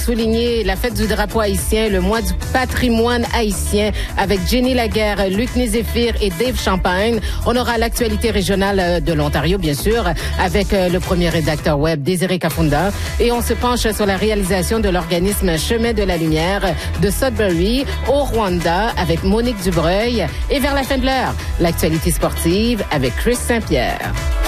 Souligner la fête du drapeau haïtien, le mois du patrimoine haïtien avec Jenny Laguerre, Luc Nézéphir et Dave Champagne. On aura l'actualité régionale de l'Ontario, bien sûr, avec le premier rédacteur web, Désiré Kafunda. Et on se penche sur la réalisation de l'organisme Chemin de la Lumière de Sudbury au Rwanda avec Monique Dubreuil. Et vers la fin de l'heure, l'actualité sportive avec Chris Saint-Pierre.